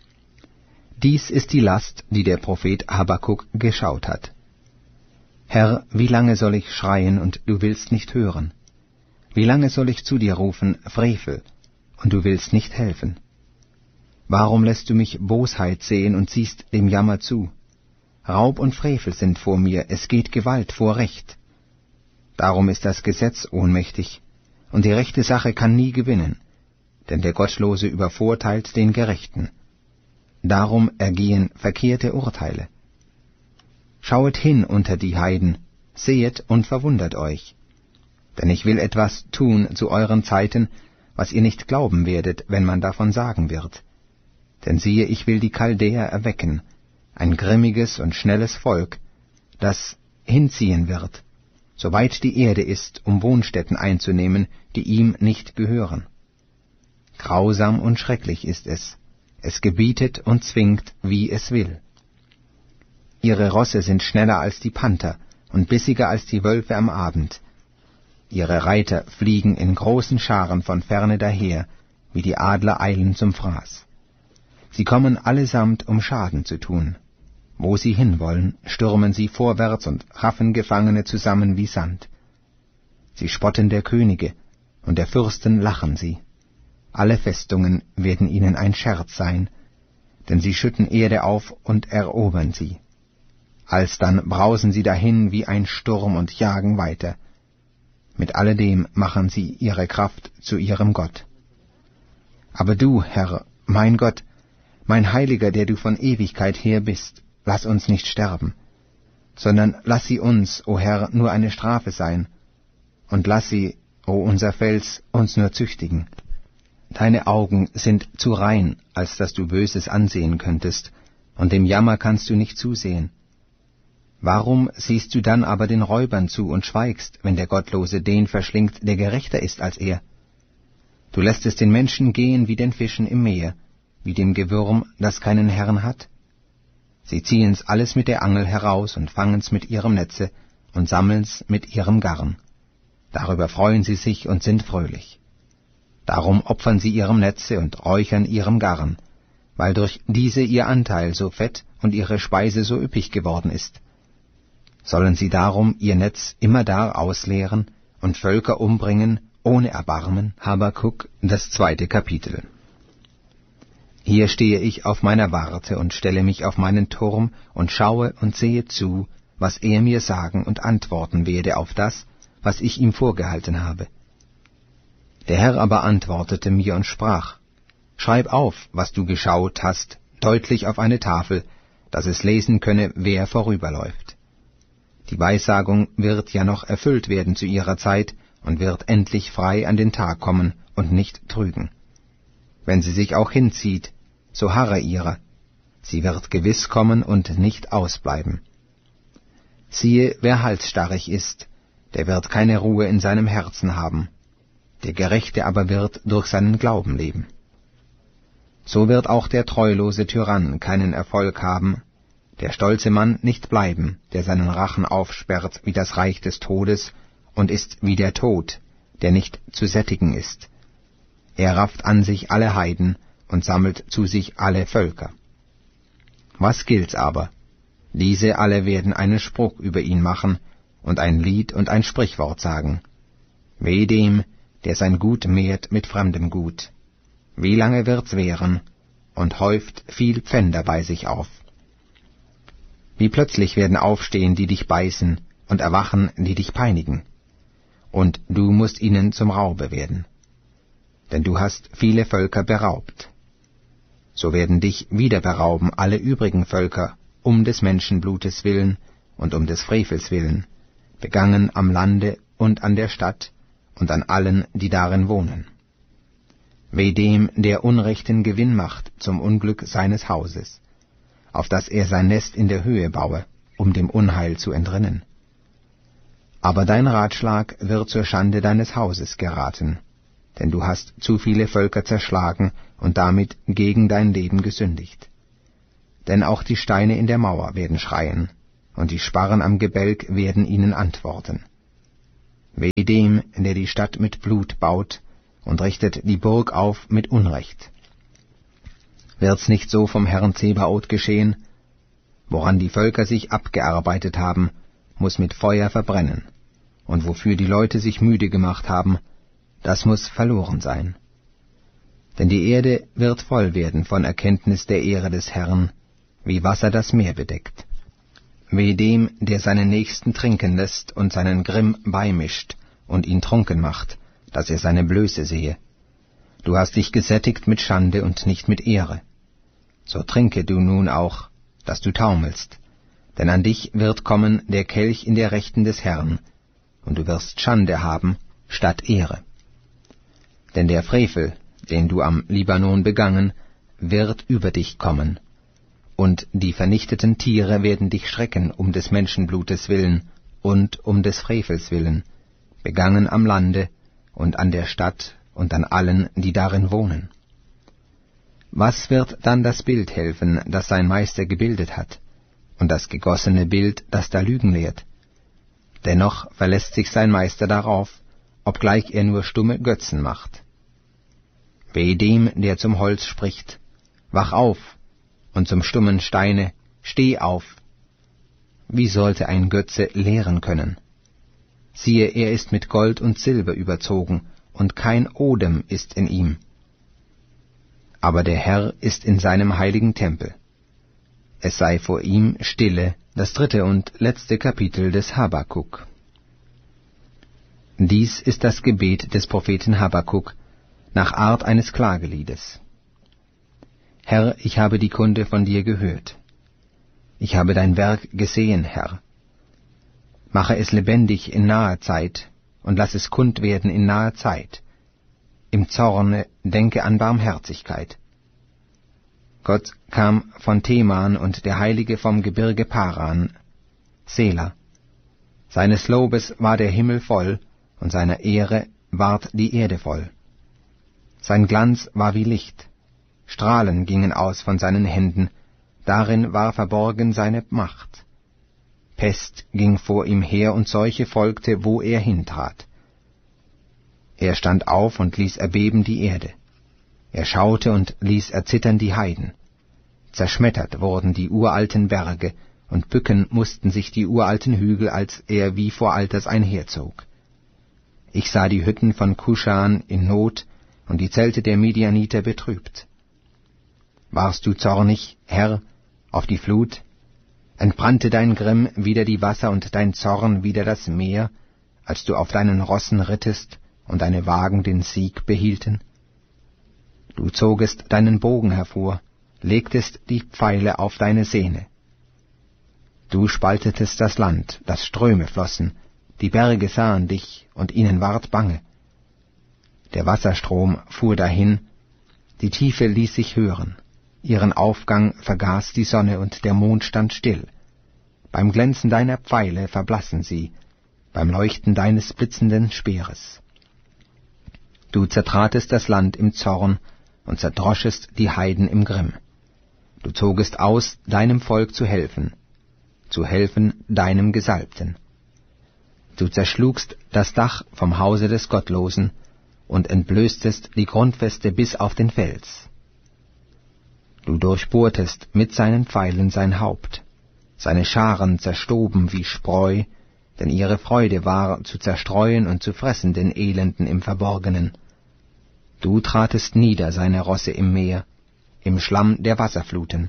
Dies ist die Last, die der Prophet Habakuk geschaut hat. Herr, wie lange soll ich schreien, und du willst nicht hören? Wie lange soll ich zu dir rufen, Frevel, und du willst nicht helfen? Warum lässt du mich Bosheit sehen und siehst dem Jammer zu? Raub und Frevel sind vor mir, es geht Gewalt vor Recht. Darum ist das Gesetz ohnmächtig, und die rechte Sache kann nie gewinnen, denn der Gottlose übervorteilt den Gerechten. Darum ergehen verkehrte Urteile. Schauet hin unter die Heiden, sehet und verwundert euch. Denn ich will etwas tun zu euren Zeiten, was ihr nicht glauben werdet, wenn man davon sagen wird. Denn siehe, ich will die Chaldäer erwecken, ein grimmiges und schnelles Volk, das hinziehen wird, soweit die Erde ist, um Wohnstätten einzunehmen, die ihm nicht gehören. Grausam und schrecklich ist es, es gebietet und zwingt, wie es will. Ihre Rosse sind schneller als die Panther und bissiger als die Wölfe am Abend. Ihre Reiter fliegen in großen Scharen von ferne daher, wie die Adler eilen zum Fraß. Sie kommen allesamt, um Schaden zu tun. Wo sie hinwollen, stürmen sie vorwärts und raffen Gefangene zusammen wie Sand. Sie spotten der Könige, und der Fürsten lachen sie. Alle Festungen werden ihnen ein Scherz sein, denn sie schütten Erde auf und erobern sie. Alsdann brausen sie dahin wie ein Sturm und jagen weiter. Mit alledem machen sie ihre Kraft zu ihrem Gott. Aber du, Herr, mein Gott, mein Heiliger, der du von Ewigkeit her bist, lass uns nicht sterben, sondern lass sie uns, o Herr, nur eine Strafe sein, und lass sie, o unser Fels, uns nur züchtigen. Deine Augen sind zu rein, als dass du Böses ansehen könntest, und dem Jammer kannst du nicht zusehen. Warum siehst du dann aber den Räubern zu und schweigst, wenn der Gottlose den verschlingt, der gerechter ist als er? Du lässt es den Menschen gehen wie den Fischen im Meer, wie dem Gewürm, das keinen Herrn hat. Sie ziehen's alles mit der Angel heraus und fangen's mit ihrem Netze und sammeln's mit ihrem Garn. Darüber freuen sie sich und sind fröhlich. Darum opfern sie ihrem Netze und räuchern ihrem Garn, weil durch diese ihr Anteil so fett und ihre Speise so üppig geworden ist. Sollen sie darum ihr Netz immerdar ausleeren und Völker umbringen ohne Erbarmen? Habakuk, das 2. Kapitel. Hier stehe ich auf meiner Warte und stelle mich auf meinen Turm und schaue und sehe zu, was er mir sagen und antworten werde auf das, was ich ihm vorgehalten habe. Der Herr aber antwortete mir und sprach: Schreib auf, was du geschaut hast, deutlich auf eine Tafel, dass es lesen könne, wer vorüberläuft. Die Weissagung wird ja noch erfüllt werden zu ihrer Zeit und wird endlich frei an den Tag kommen und nicht trügen. Wenn sie sich auch hinzieht, so harre ihrer, sie wird gewiss kommen und nicht ausbleiben. Siehe, wer halsstarrig ist, der wird keine Ruhe in seinem Herzen haben, der Gerechte aber wird durch seinen Glauben leben. So wird auch der treulose Tyrann keinen Erfolg haben, der stolze Mann nicht bleiben, der seinen Rachen aufsperrt wie das Reich des Todes und ist wie der Tod, der nicht zu sättigen ist. Er rafft an sich alle Heiden und sammelt zu sich alle Völker. Was gilt's aber? Diese alle werden einen Spruch über ihn machen und ein Lied und ein Sprichwort sagen. Weh dem, der sein Gut mehrt mit fremdem Gut. Wie lange wird's währen und häuft viel Pfänder bei sich auf. Wie plötzlich werden aufstehen, die dich beißen, und erwachen, die dich peinigen. Und du musst ihnen zum Raube werden. Denn du hast viele Völker beraubt. So werden dich wieder berauben alle übrigen Völker, um des Menschenblutes willen und um des Frevels willen, begangen am Lande und an der Stadt und an allen, die darin wohnen. Weh dem, der unrechten Gewinn macht zum Unglück seines Hauses, auf dass er sein Nest in der Höhe baue, um dem Unheil zu entrinnen. Aber dein Ratschlag wird zur Schande deines Hauses geraten, denn du hast zu viele Völker zerschlagen und damit gegen dein Leben gesündigt. Denn auch die Steine in der Mauer werden schreien, und die Sparren am Gebälk werden ihnen antworten. Weh dem, der die Stadt mit Blut baut und richtet die Burg auf mit Unrecht. Wird's nicht so vom Herrn Zebaoth geschehen? Woran die Völker sich abgearbeitet haben, muss mit Feuer verbrennen, und wofür die Leute sich müde gemacht haben, das muss verloren sein. Denn die Erde wird voll werden von Erkenntnis der Ehre des Herrn, wie Wasser das Meer bedeckt. Weh dem, der seinen Nächsten trinken lässt und seinen Grimm beimischt und ihn trunken macht, dass er seine Blöße sehe. Du hast dich gesättigt mit Schande und nicht mit Ehre. So trinke du nun auch, dass du taumelst, denn an dich wird kommen der Kelch in der Rechten des Herrn, und du wirst Schande haben statt Ehre. Denn der Frevel, den du am Libanon begangen, wird über dich kommen, und die vernichteten Tiere werden dich schrecken um des Menschenblutes willen und um des Frevels willen, begangen am Lande und an der Stadt und an allen, die darin wohnen. Was wird dann das Bild helfen, das sein Meister gebildet hat, und das gegossene Bild, das da Lügen lehrt? Dennoch verlässt sich sein Meister darauf, obgleich er nur stumme Götzen macht. Weh dem, der zum Holz spricht, wach auf, und zum stummen Steine, steh auf. Wie sollte ein Götze lehren können? Siehe, er ist mit Gold und Silber überzogen, und kein Odem ist in ihm. Aber der Herr ist in seinem heiligen Tempel. Es sei vor ihm Stille, das 3. und letzte Kapitel des Habakuk. Dies ist das Gebet des Propheten Habakuk nach Art eines Klageliedes. Herr, ich habe die Kunde von dir gehört. Ich habe dein Werk gesehen, Herr. Mache es lebendig in naher Zeit und lass es kund werden in naher Zeit. Im Zorne denke an Barmherzigkeit. Gott kam von Teman und der Heilige vom Gebirge Paran, Sela. Seines Lobes war der Himmel voll, und seiner Ehre ward die Erde voll. Sein Glanz war wie Licht, Strahlen gingen aus von seinen Händen, darin war verborgen seine Macht. Pest ging vor ihm her und Seuche folgte, wo er hintrat. Er stand auf und ließ erbeben die Erde. Er schaute und ließ erzittern die Heiden. Zerschmettert wurden die uralten Berge, und bücken mussten sich die uralten Hügel, als er wie vor Alters einherzog. Ich sah die Hütten von Kuschan in Not und die Zelte der Midianiter betrübt. Warst du zornig, Herr, auf die Flut? Entbrannte dein Grimm wider die Wasser und dein Zorn wider das Meer, als du auf deinen Rossen rittest und deine Wagen den Sieg behielten? Du zogest deinen Bogen hervor, legtest die Pfeile auf deine Sehne. Du spaltetest das Land, das Ströme flossen, die Berge sahen dich, und ihnen ward bange. Der Wasserstrom fuhr dahin, die Tiefe ließ sich hören, ihren Aufgang vergaß die Sonne, und der Mond stand still. Beim Glänzen deiner Pfeile verblassen sie, beim Leuchten deines blitzenden Speeres. Du zertratest das Land im Zorn und zerdroschest die Heiden im Grimm. Du zogest aus, deinem Volk zu helfen deinem Gesalbten. Du zerschlugst das Dach vom Hause des Gottlosen und entblößtest die Grundfeste bis auf den Fels. Du durchbohrtest mit seinen Pfeilen sein Haupt, seine Scharen zerstoben wie Spreu, denn ihre Freude war, zu zerstreuen und zu fressen den Elenden im Verborgenen. Du tratest nieder seine Rosse im Meer, im Schlamm der Wasserfluten.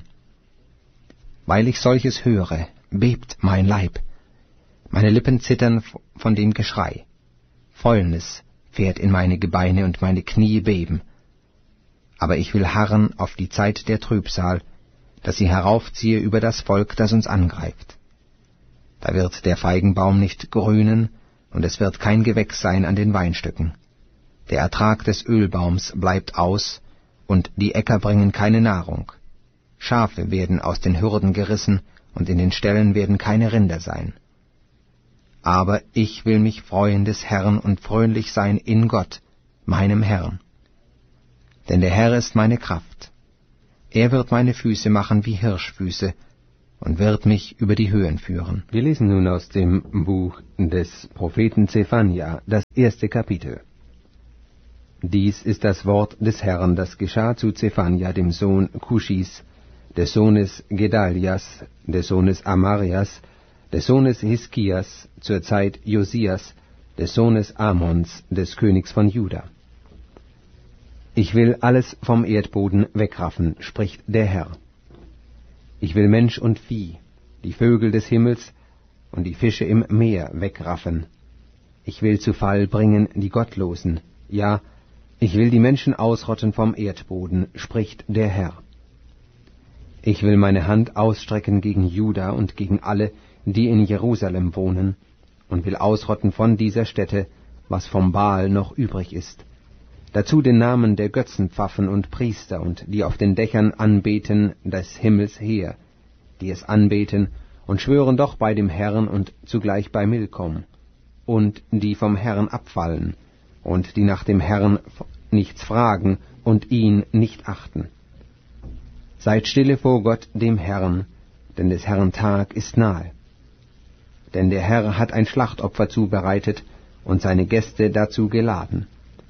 Weil ich solches höre, bebt mein Leib, meine Lippen zittern von dem Geschrei. Fäulnis fährt in meine Gebeine und meine Knie beben. Aber ich will harren auf die Zeit der Trübsal, dass sie heraufziehe über das Volk, das uns angreift. Da wird der Feigenbaum nicht grünen, und es wird kein Gewächs sein an den Weinstöcken. Der Ertrag des Ölbaums bleibt aus, und die Äcker bringen keine Nahrung. Schafe werden aus den Hürden gerissen, und in den Ställen werden keine Rinder sein. Aber ich will mich freuen des Herrn und fröhlich sein in Gott, meinem Herrn. Denn der Herr ist meine Kraft. Er wird meine Füße machen wie Hirschfüße und wird mich über die Höhen führen. Wir lesen nun aus dem Buch des Propheten Zephania, das 1. Kapitel. Dies ist das Wort des Herrn, das geschah zu Zephania, dem Sohn Kuschis, des Sohnes Gedalias, des Sohnes Amarias, des Sohnes Hiskias, zur Zeit Josias, des Sohnes Amons, des Königs von Juda. Ich will alles vom Erdboden wegraffen, spricht der Herr. Ich will Mensch und Vieh, die Vögel des Himmels und die Fische im Meer wegraffen. Ich will zu Fall bringen die Gottlosen, ja, ich will die Menschen ausrotten vom Erdboden, spricht der Herr. Ich will meine Hand ausstrecken gegen Juda und gegen alle, die in Jerusalem wohnen, und will ausrotten von dieser Stätte, was vom Baal noch übrig ist. Dazu den Namen der Götzenpfaffen und Priester und die auf den Dächern anbeten des Himmels her, die es anbeten und schwören doch bei dem Herrn und zugleich bei Milkom, und die vom Herrn abfallen und die nach dem Herrn nichts fragen und ihn nicht achten. Seid stille vor Gott dem Herrn, denn des Herrn Tag ist nahe. Denn der Herr hat ein Schlachtopfer zubereitet und seine Gäste dazu geladen.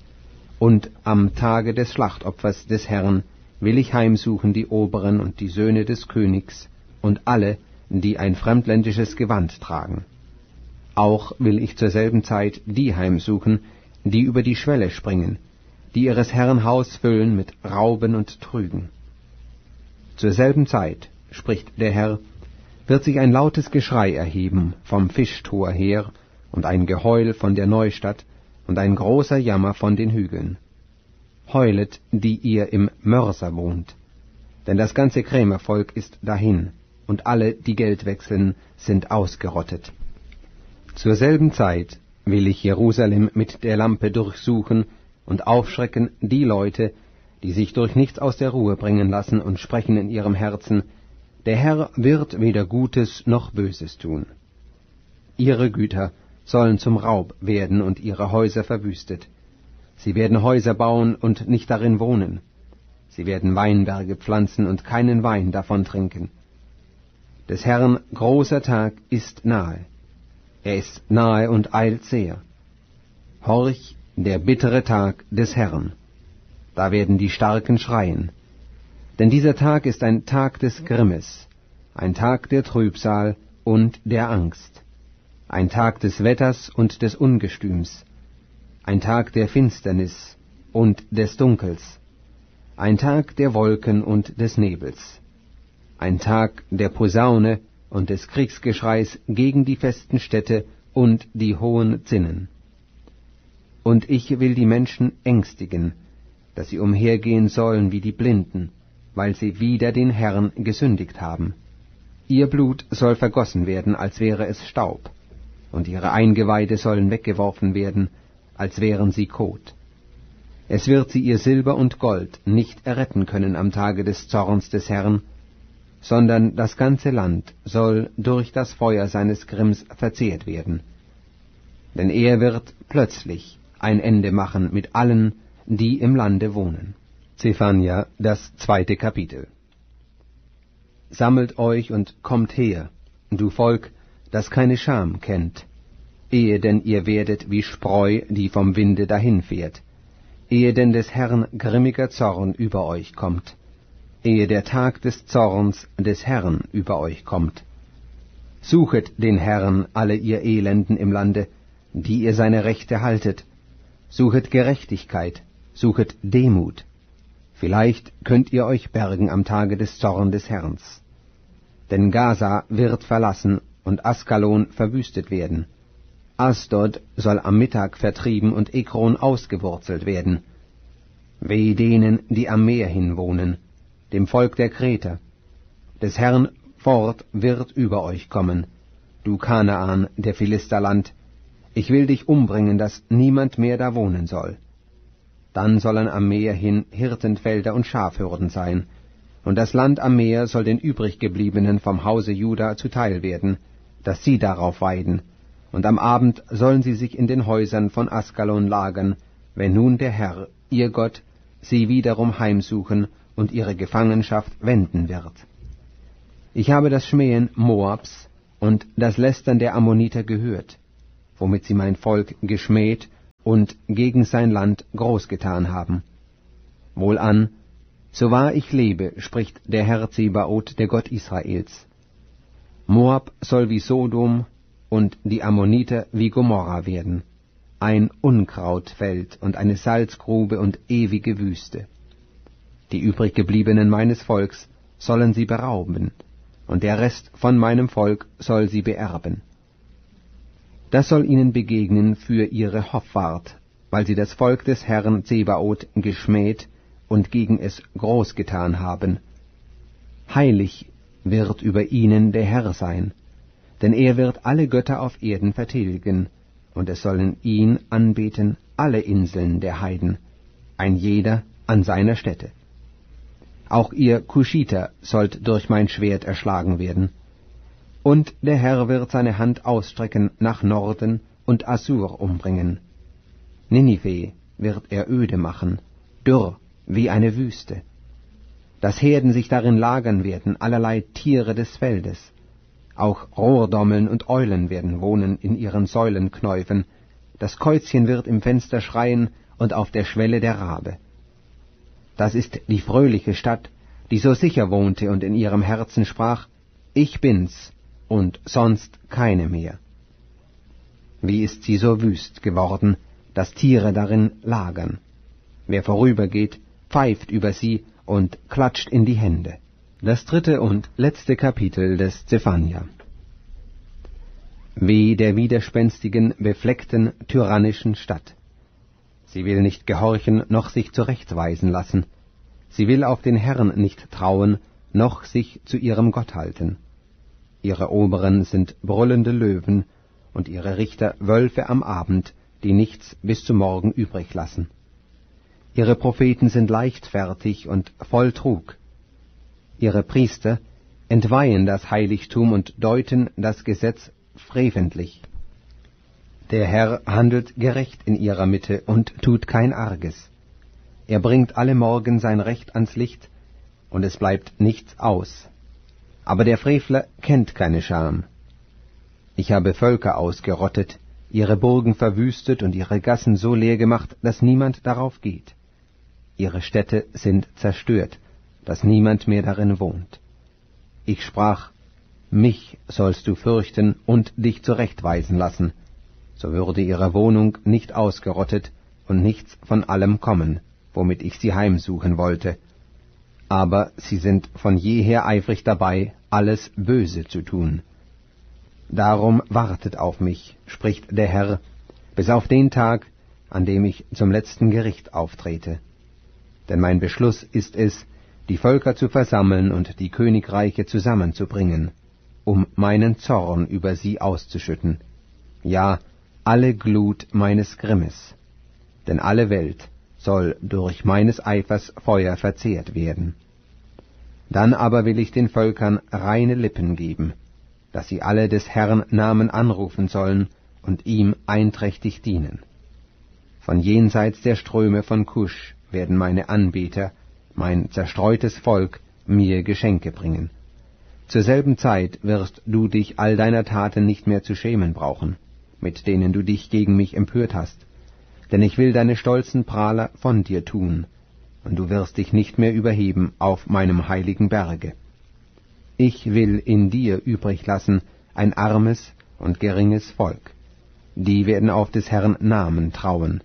Und am Tage des Schlachtopfers des Herrn will ich heimsuchen die Oberen und die Söhne des Königs und alle, die ein fremdländisches Gewand tragen. Auch will ich zur selben Zeit die heimsuchen, die über die Schwelle springen, die ihres Herrn Haus füllen mit Rauben und Trügen. Zur selben Zeit, spricht der Herr, wird sich ein lautes Geschrei erheben vom Fischtor her und ein Geheul von der Neustadt, und ein großer Jammer von den Hügeln. Heulet, die ihr im Mörser wohnt, denn das ganze Krämervolk ist dahin, und alle, die Geld wechseln, sind ausgerottet. Zur selben Zeit will ich Jerusalem mit der Lampe durchsuchen und aufschrecken die Leute, die sich durch nichts aus der Ruhe bringen lassen und sprechen in ihrem Herzen, der Herr wird weder Gutes noch Böses tun. Ihre Güter sollen zum Raub werden und ihre Häuser verwüstet. Sie werden Häuser bauen und nicht darin wohnen. Sie werden Weinberge pflanzen und keinen Wein davon trinken. Des Herrn großer Tag ist nahe. Er ist nahe und eilt sehr. Horch, der bittere Tag des Herrn. Da werden die Starken schreien. Denn dieser Tag ist ein Tag des Grimmes, ein Tag der Trübsal und der Angst. Ein Tag des Wetters und des Ungestüms, ein Tag der Finsternis und des Dunkels, ein Tag der Wolken und des Nebels, ein Tag der Posaune und des Kriegsgeschreis gegen die festen Städte und die hohen Zinnen. Und ich will die Menschen ängstigen, dass sie umhergehen sollen wie die Blinden, weil sie wider den Herrn gesündigt haben. Ihr Blut soll vergossen werden, als wäre es Staub, und ihre Eingeweide sollen weggeworfen werden, als wären sie Kot. Es wird sie ihr Silber und Gold nicht erretten können am Tage des Zorns des Herrn, sondern das ganze Land soll durch das Feuer seines Grimms verzehrt werden. Denn er wird plötzlich ein Ende machen mit allen, die im Lande wohnen. Zephania, das 2. Kapitel. Sammelt euch und kommt her, du Volk, das keine Scham kennt, ehe denn ihr werdet wie Spreu, die vom Winde dahinfährt, ehe denn des Herrn grimmiger Zorn über euch kommt, ehe der Tag des Zorns des Herrn über euch kommt. Suchet den Herrn, alle ihr Elenden im Lande, die ihr seine Rechte haltet, suchet Gerechtigkeit, suchet Demut. Vielleicht könnt ihr euch bergen am Tage des Zorns des Herrn. Denn Gaza wird verlassen und Askalon verwüstet werden. Asdod soll am Mittag vertrieben und Ekron ausgewurzelt werden. Weh denen, die am Meer hin wohnen, dem Volk der Kreter. Des Herrn Wort wird über euch kommen, du Kanaan, der Philisterland. Ich will dich umbringen, dass niemand mehr da wohnen soll. Dann sollen am Meer hin Hirtenfelder und Schafhürden sein, und das Land am Meer soll den übriggebliebenen vom Hause Juda zuteil werden, dass sie darauf weiden, und am Abend sollen sie sich in den Häusern von Askalon lagern, wenn nun der Herr, ihr Gott, sie wiederum heimsuchen und ihre Gefangenschaft wenden wird. Ich habe das Schmähen Moabs und das Lästern der Ammoniter gehört, womit sie mein Volk geschmäht und gegen sein Land großgetan haben. Wohlan, so wahr ich lebe, spricht der Herr Zebaoth, der Gott Israels. Moab soll wie Sodom und die Ammoniter wie Gomorra werden, ein Unkrautfeld und eine Salzgrube und ewige Wüste. Die übriggebliebenen meines Volks sollen sie berauben, und der Rest von meinem Volk soll sie beerben. Das soll ihnen begegnen für ihre Hoffart, weil sie das Volk des Herrn Zebaoth geschmäht und gegen es groß getan haben. Heilig wird über ihnen der Herr sein, denn er wird alle Götter auf Erden vertilgen, und es sollen ihn anbeten alle Inseln der Heiden, ein jeder an seiner Stätte. Auch ihr Kuschiter sollt durch mein Schwert erschlagen werden. Und der Herr wird seine Hand ausstrecken nach Norden und Assur umbringen. Ninive wird er öde machen, dürr wie eine Wüste. Dass Herden sich darin lagern werden, allerlei Tiere des Feldes. Auch Rohrdommeln und Eulen werden wohnen in ihren Säulenknäufen. Das Käuzchen wird im Fenster schreien und auf der Schwelle der Rabe. Das ist die fröhliche Stadt, die so sicher wohnte und in ihrem Herzen sprach, ich bin's und sonst keine mehr. Wie ist sie so wüst geworden, dass Tiere darin lagern. Wer vorübergeht, pfeift über sie und klatscht in die Hände. Das 3. und letzte Kapitel des Zephania. Weh der widerspenstigen, befleckten, tyrannischen Stadt. Sie will nicht gehorchen, noch sich zurechtweisen lassen. Sie will auf den Herrn nicht trauen, noch sich zu ihrem Gott halten. Ihre Oberen sind brüllende Löwen und ihre Richter Wölfe am Abend, die nichts bis zum Morgen übrig lassen. Ihre Propheten sind leichtfertig und voll Trug. Ihre Priester entweihen das Heiligtum und deuten das Gesetz freventlich. Der Herr handelt gerecht in ihrer Mitte und tut kein Arges. Er bringt alle Morgen sein Recht ans Licht, und es bleibt nichts aus. Aber der Frevler kennt keine Scham. Ich habe Völker ausgerottet, ihre Burgen verwüstet und ihre Gassen so leer gemacht, dass niemand darauf geht. Ihre Städte sind zerstört, dass niemand mehr darin wohnt. Ich sprach, mich sollst du fürchten und dich zurechtweisen lassen, so würde ihre Wohnung nicht ausgerottet und nichts von allem kommen, womit ich sie heimsuchen wollte. Aber sie sind von jeher eifrig dabei, alles Böse zu tun. Darum wartet auf mich, spricht der Herr, bis auf den Tag, an dem ich zum letzten Gericht auftrete. Denn mein Beschluss ist es, die Völker zu versammeln und die Königreiche zusammenzubringen, um meinen Zorn über sie auszuschütten, ja, alle Glut meines Grimmes. Denn alle Welt soll durch meines Eifers Feuer verzehrt werden. Dann aber will ich den Völkern reine Lippen geben, dass sie alle des Herrn Namen anrufen sollen und ihm einträchtig dienen. Von jenseits der Ströme von Kusch werden meine Anbeter, mein zerstreutes Volk, mir Geschenke bringen. Zur selben Zeit wirst du dich all deiner Taten nicht mehr zu schämen brauchen, mit denen du dich gegen mich empört hast, denn ich will deine stolzen Prahler von dir tun, und du wirst dich nicht mehr überheben auf meinem heiligen Berge. Ich will in dir übrig lassen ein armes und geringes Volk, die werden auf des Herrn Namen trauen.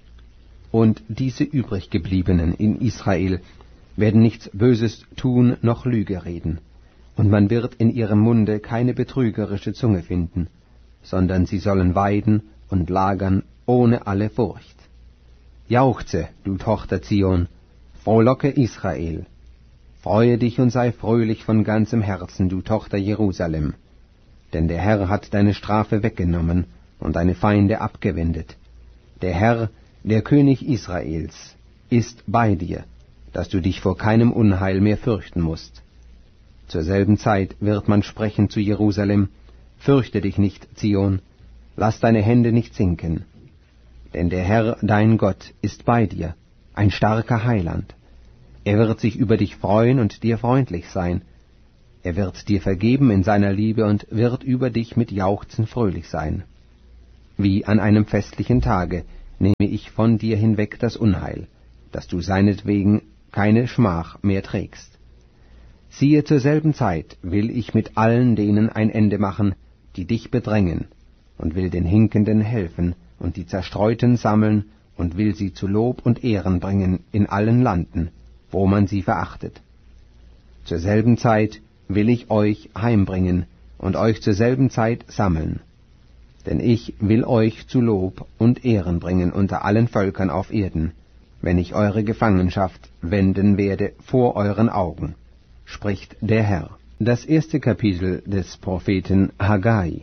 Und diese übriggebliebenen in Israel werden nichts Böses tun noch Lüge reden, und man wird in ihrem Munde keine betrügerische Zunge finden, sondern sie sollen weiden und lagern ohne alle Furcht. Jauchze, du Tochter Zion, frohlocke Israel, freue dich und sei fröhlich von ganzem Herzen, du Tochter Jerusalem, denn der Herr hat deine Strafe weggenommen und deine Feinde abgewendet. Der Herr, der König Israels, ist bei dir, dass du dich vor keinem Unheil mehr fürchten musst. Zur selben Zeit wird man sprechen zu Jerusalem, fürchte dich nicht, Zion, lass deine Hände nicht sinken. Denn der Herr, dein Gott, ist bei dir, ein starker Heiland. Er wird sich über dich freuen und dir freundlich sein. Er wird dir vergeben in seiner Liebe und wird über dich mit Jauchzen fröhlich sein. Wie an einem festlichen Tage nehme ich von dir hinweg das Unheil, dass du seinetwegen keine Schmach mehr trägst. Siehe, zur selben Zeit will ich mit allen denen ein Ende machen, die dich bedrängen, und will den Hinkenden helfen und die Zerstreuten sammeln und will sie zu Lob und Ehren bringen in allen Landen, wo man sie verachtet. Zur selben Zeit will ich euch heimbringen und euch zur selben Zeit sammeln. Denn ich will euch zu Lob und Ehren bringen unter allen Völkern auf Erden, wenn ich eure Gefangenschaft wenden werde vor euren Augen, spricht der Herr. Das erste Kapitel des Propheten Haggai.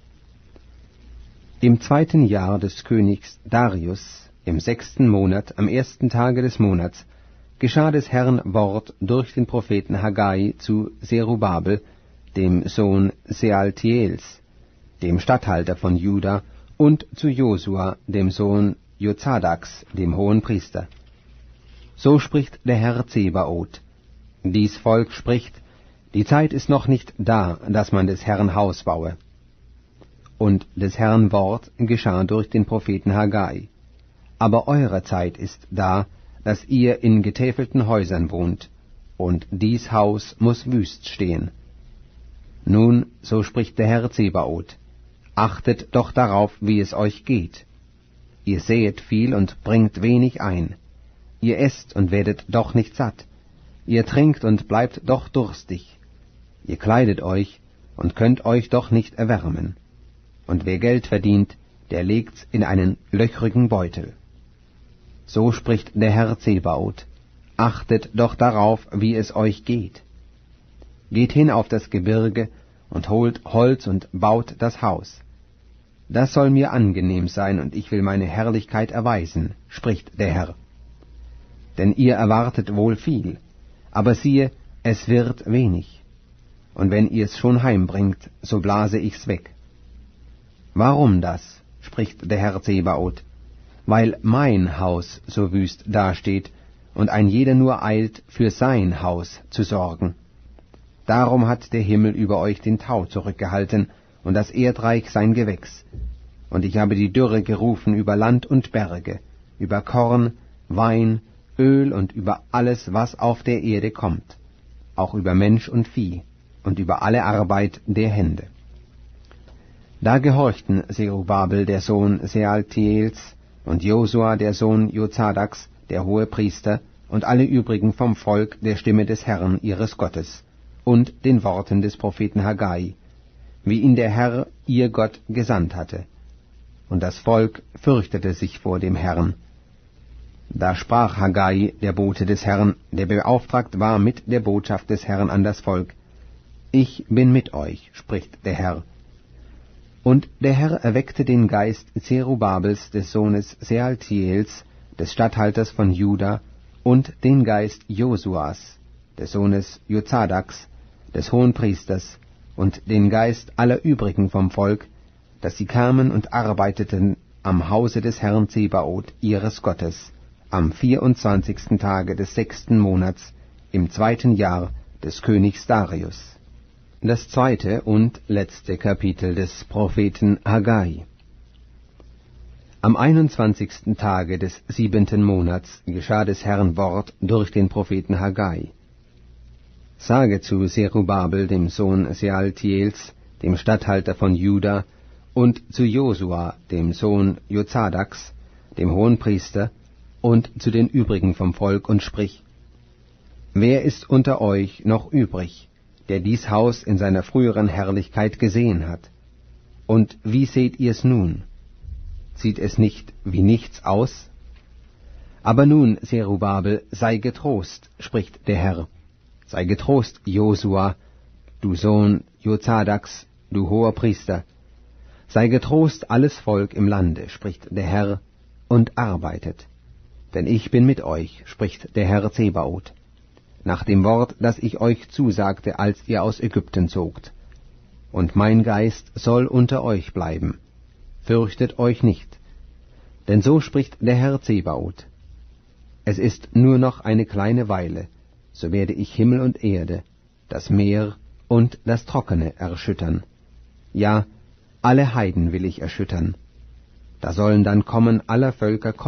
Im 2. Jahr des Königs Darius, im 6. Monat, am 1. Tage des Monats, geschah des Herrn Wort durch den Propheten Haggai zu Zerubabel, dem Sohn Sealtiels, dem Statthalter von Juda, und zu Josua, dem Sohn Jozadaks, dem Hohenpriester. So spricht der Herr Zebaoth: Dies Volk spricht, die Zeit ist noch nicht da, dass man des Herrn Haus baue. Und des Herrn Wort geschah durch den Propheten Haggai: Aber eure Zeit ist da, dass ihr in getäfelten Häusern wohnt, und dies Haus muß wüst stehen. Nun, so spricht der Herr Zebaoth: Achtet doch darauf, wie es euch geht. Ihr säet viel und bringt wenig ein. Ihr esst und werdet doch nicht satt. Ihr trinkt und bleibt doch durstig. Ihr kleidet euch und könnt euch doch nicht erwärmen. Und wer Geld verdient, der legt's in einen löchrigen Beutel. So spricht der Herr Zebaoth: Achtet doch darauf, wie es euch geht. Geht hin auf das Gebirge und holt Holz und baut das Haus. Das soll mir angenehm sein, und ich will meine Herrlichkeit erweisen, spricht der Herr. Denn ihr erwartet wohl viel, aber siehe, es wird wenig. Und wenn ihr's schon heimbringt, so blase ich's weg. Warum das, spricht der Herr Zebaoth? Weil mein Haus so wüst dasteht, und ein jeder nur eilt, für sein Haus zu sorgen. Darum hat der Himmel über euch den Tau zurückgehalten, und das Erdreich sein Gewächs. Und ich habe die Dürre gerufen über Land und Berge, über Korn, Wein, Öl und über alles, was auf der Erde kommt, auch über Mensch und Vieh, und über alle Arbeit der Hände. Da gehorchten Zerubabel, der Sohn Sealtiels, und Josua, der Sohn Jozadaks, der Hohepriester, und alle übrigen vom Volk der Stimme des Herrn ihres Gottes, und den Worten des Propheten Haggai, wie ihn der Herr, ihr Gott, gesandt hatte. Und das Volk fürchtete sich vor dem Herrn. Da sprach Haggai, der Bote des Herrn, der beauftragt war mit der Botschaft des Herrn an das Volk: Ich bin mit euch, spricht der Herr. Und der Herr erweckte den Geist Zerubabels, des Sohnes Sealtiels, des Statthalters von Juda, und den Geist Josuas, des Sohnes Jozadaks, des Hohenpriesters, und den Geist aller übrigen vom Volk, dass sie kamen und arbeiteten am Hause des Herrn Zebaoth, ihres Gottes, am 24. Tage des 6. Monats, im 2. Jahr des Königs Darius. Das 2. und letzte Kapitel des Propheten Haggai. Am 21. Tage des 7. Monats geschah des Herrn Wort durch den Propheten Haggai: Sage zu Zerubabel, dem Sohn Sealtiels, dem Statthalter von Juda, und zu Josua, dem Sohn Jozadaks, dem Hohenpriester, und zu den übrigen vom Volk, und sprich: Wer ist unter euch noch übrig, der dies Haus in seiner früheren Herrlichkeit gesehen hat? Und wie seht ihr's nun? Sieht es nicht wie nichts aus? Aber nun, Zerubabel, sei getrost, spricht der Herr. Sei getrost, Josua, du Sohn Jozadaks, du hoher Priester. Sei getrost, alles Volk im Lande, spricht der Herr, und arbeitet. Denn ich bin mit euch, spricht der Herr Zebaoth, nach dem Wort, das ich euch zusagte, als ihr aus Ägypten zogt. Und mein Geist soll unter euch bleiben. Fürchtet euch nicht. Denn so spricht der Herr Zebaoth: Es ist nur noch eine kleine Weile, so werde ich Himmel und Erde, das Meer und das Trockene erschüttern. Ja, alle Heiden will ich erschüttern. Da sollen dann kommen aller Völker